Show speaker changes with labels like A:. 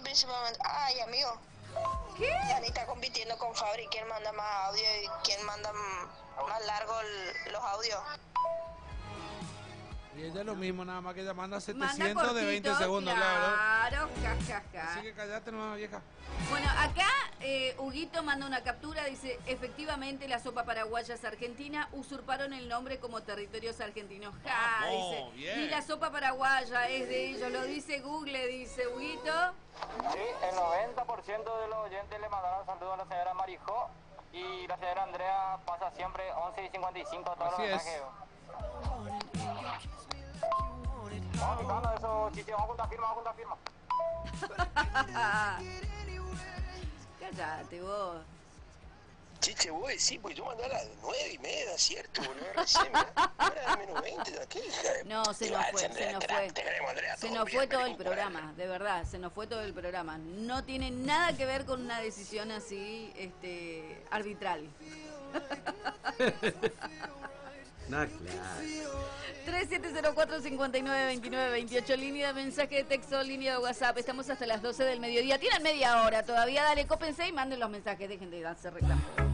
A: principalmente. Ay, amigo.
B: ¿Qué?
A: Dani está compitiendo con Fabri. ¿Quién manda más audio y quién manda más largo los audios?
C: Y ella es lo mismo, nada más que ella manda
B: Manda
C: 700 de 20
B: cortito,
C: segundos,
B: claro, ja, ja, ja.
C: Así que callate nomás, vieja.
B: Bueno, acá Huguito manda una captura, dice, efectivamente la sopa paraguaya es argentina, usurparon el nombre como territorios argentinos. Ja,
C: Vamos,
B: dice,
C: bien.
B: ni la sopa paraguaya es de ellos, lo dice Google, dice Huguito.
D: Sí, el 90% de los oyentes le mandaron saludos a la señora Marijó y la señora Andrea pasa siempre 11:55 todos los
C: Así es.
D: mensajes. Vamos picando eso, chiche, vamos a juntar firma,
B: Cállate vos.
E: Chiche, vos decís, pues yo mandé a las 9:30, ¿cierto? Boludo, recién, ahora menos 20, ¿qué hija de...
B: No, se nos fue, se nos fue. Se nos fue todo el programa, de verdad, se nos fue todo el programa. No tiene nada que ver con una decisión así, arbitral.
F: No, claro.
B: 3704-5929-28, línea de mensaje de texto, línea de WhatsApp. Estamos hasta las 12 del mediodía. Tienen media hora todavía. Dale, cópense y manden los mensajes. Dejen de hacer reclamo.